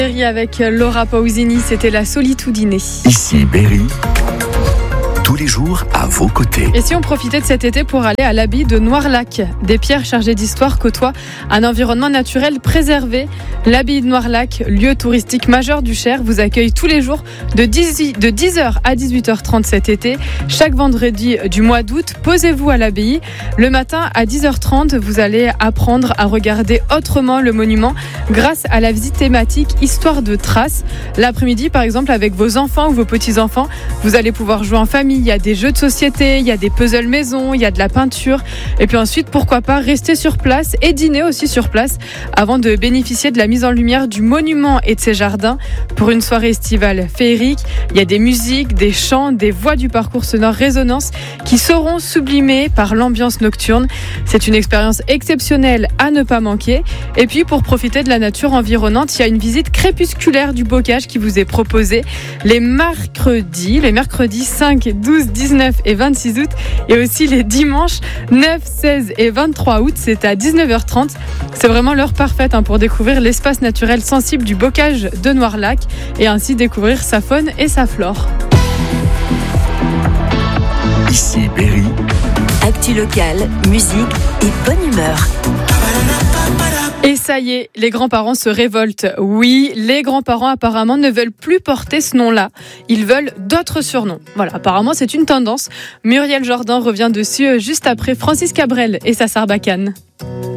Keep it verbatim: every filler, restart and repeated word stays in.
Berry avec Laura Pausini, c'était la Solitudine. Ici Berry, tous les jours à vos côtés. Et si on profitait de cet été pour aller à l'abbaye de Noirlac, des pierres chargées d'histoire côtoient un environnement naturel préservé. L'abbaye de Noirlac, lieu touristique majeur du Cher, vous accueille tous les jours de dix heures à dix-huit heures trente cet été. Chaque vendredi du mois d'août, posez-vous à l'abbaye. Le matin à dix heures trente, vous allez apprendre à regarder autrement le monument grâce à la visite thématique Histoire de traces. L'après-midi, par exemple, avec vos enfants ou vos petits-enfants, vous allez pouvoir jouer en famille. Il y a des jeux de société, il y a des puzzles maison, il y a de la peinture. Et puis ensuite, pourquoi pas rester sur place et dîner aussi sur place avant de bénéficier de la mise en lumière du monument et de ses jardins pour une soirée estivale féerique. Il y a des musiques, des chants, des voix du parcours sonore Résonance qui seront sublimées par l'ambiance nocturne. C'est une expérience exceptionnelle à ne pas manquer. Et puis pour profiter de la nature environnante, il y a une visite crépusculaire du bocage qui vous est proposée les mercredis, les mercredis cinq, douze, dix-neuf et vingt-six août et aussi les dimanches neuf, seize et vingt-trois août. C'est à dix-neuf heures trente. C'est vraiment l'heure parfaite hein, pour découvrir l'espace naturel sensible du bocage de Noirlac et ainsi découvrir sa faune et sa flore. Ici Berry. Actu locale, musique et bonne humeur. Et ça y est, les grands-parents se révoltent. Oui, les grands-parents apparemment ne veulent plus porter ce nom-là. Ils veulent d'autres surnoms. Voilà, apparemment c'est une tendance. Muriel Jourdan revient dessus juste après Francis Cabrel et sa Sarbacane.